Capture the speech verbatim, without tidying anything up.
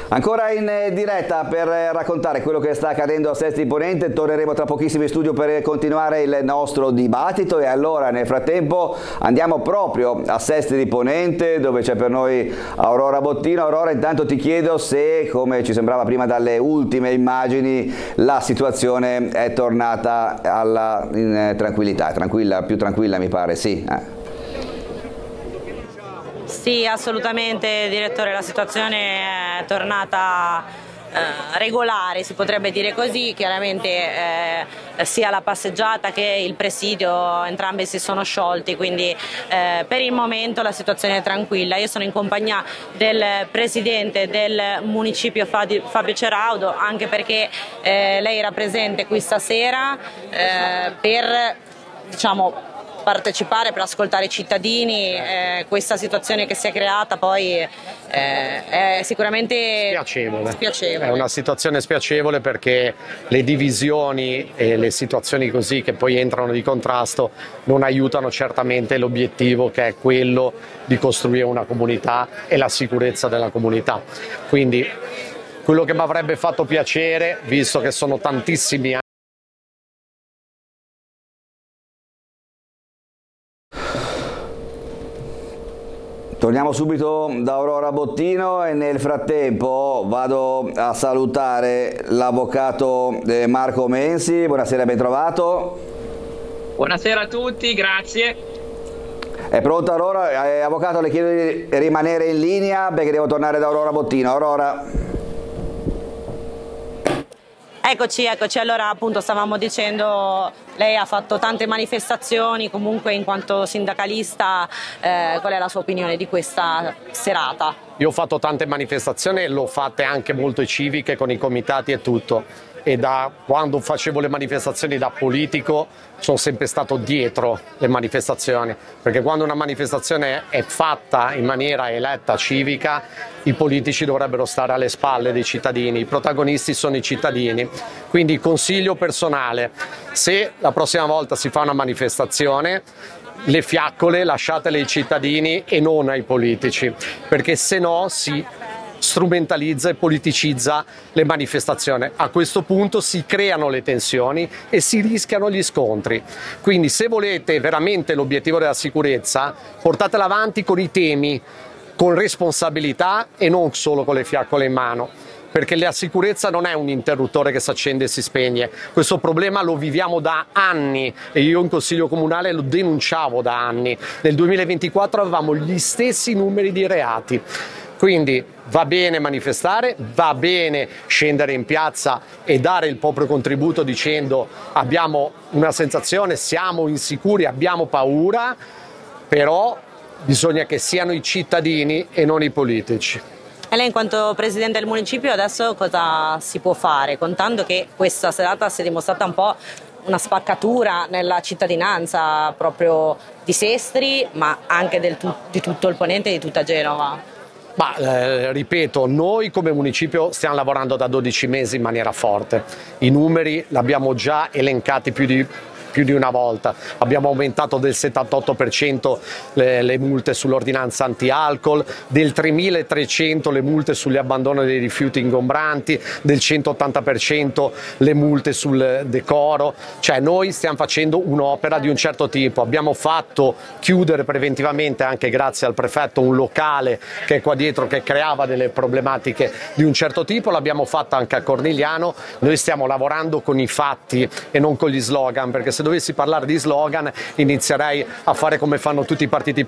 Ancora in diretta per raccontare quello che sta accadendo a Sesti di Ponente. Torneremo tra pochissimo in studio per continuare il nostro dibattito, e allora nel frattempo andiamo proprio a Sesti di Ponente, dove c'è per noi Aurora Bottino. Aurora, intanto ti chiedo se, come ci sembrava prima dalle ultime immagini, la situazione è tornata alla in tranquillità, tranquilla, più tranquilla mi pare, sì. Eh. Sì, assolutamente direttore, la situazione è tornata eh, regolare, si potrebbe dire così. Chiaramente eh, sia la passeggiata che il presidio, entrambi si sono sciolti, quindi eh, per il momento la situazione è tranquilla. Io sono in compagnia del presidente del municipio Fabio Ceraudo, anche perché eh, lei era presente qui stasera eh, per, diciamo, partecipare, per ascoltare i cittadini. Eh, questa situazione che si è creata poi eh, è sicuramente spiacevole. spiacevole. È una situazione spiacevole perché le divisioni e le situazioni così che poi entrano di contrasto non aiutano certamente l'obiettivo, che è quello di costruire una comunità e la sicurezza della comunità. Quindi quello che mi avrebbe fatto piacere, visto che sono tantissimi anni Torniamo subito da Aurora Bottino e nel frattempo vado a salutare l'avvocato Marco Mensi. Buonasera, ben trovato. Buonasera a tutti, grazie. È pronto Aurora? Eh, avvocato, le chiedo di rimanere in linea perché devo tornare da Aurora Bottino. Aurora. Eccoci, eccoci. Allora, appunto, stavamo dicendo, lei ha fatto tante manifestazioni, comunque in quanto sindacalista, eh, qual è la sua opinione di questa serata? Io ho fatto tante manifestazioni, l'ho fatte anche molto civiche con i comitati e tutto, e da quando facevo le manifestazioni da politico sono sempre stato dietro le manifestazioni, perché quando una manifestazione è fatta in maniera eletta civica, i politici dovrebbero stare alle spalle dei cittadini, i protagonisti sono i cittadini. Quindi consiglio personale: se la prossima volta si fa una manifestazione, le fiaccole lasciatele ai cittadini e non ai politici, perché se no si strumentalizza e politicizza le manifestazioni. A questo punto si creano le tensioni e si rischiano gli scontri. Quindi se volete veramente l'obiettivo della sicurezza, portatela avanti con i temi, con responsabilità e non solo con le fiaccole in mano, perché la sicurezza non è un interruttore che si accende e si spegne. Questo problema lo viviamo da anni e io in Consiglio Comunale lo denunciavo da anni. Nel duemilaventiquattro avevamo gli stessi numeri di reati. Quindi va bene manifestare, va bene scendere in piazza e dare il proprio contributo dicendo abbiamo una sensazione, siamo insicuri, abbiamo paura, però bisogna che siano i cittadini e non i politici. E lei, in quanto presidente del municipio, adesso cosa si può fare, contando che questa serata si è dimostrata un po' una spaccatura nella cittadinanza proprio di Sestri, ma anche del tu- di tutto il Ponente e di tutta Genova? Ma, eh, ripeto, noi come municipio stiamo lavorando da dodici mesi in maniera forte. I numeri li abbiamo già elencati più di più di una volta, abbiamo aumentato del settantotto per cento le, le multe sull'ordinanza anti-alcol, del tremilatrecento le multe sugli abbandono dei rifiuti ingombranti, del centottanta per cento le multe sul decoro. Cioè noi stiamo facendo un'opera di un certo tipo. Abbiamo fatto chiudere preventivamente, anche grazie al prefetto, un locale che è qua dietro che creava delle problematiche di un certo tipo, l'abbiamo fatto anche a Cornigliano. Noi stiamo lavorando con i fatti e non con gli slogan, perché se dovessi parlare di slogan inizierei a fare come fanno tutti i partiti